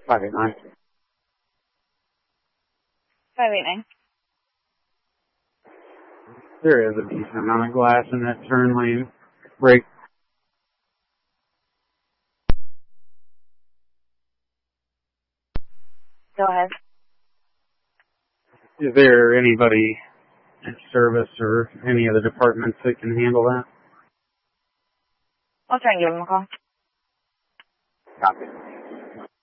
589. 589. There is a decent amount of glass in that turn lane. Brake. Go ahead. Is there anybody at service or any of the departments that can handle that? I'll try and give him a call. Copy.